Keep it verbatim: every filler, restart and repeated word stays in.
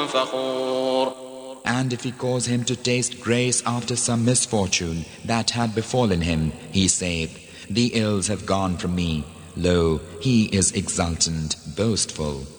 فخور. And if he cause him to taste grace after some misfortune that had befallen him, he saith, the ills have gone from me. Lo, he is exultant, boastful.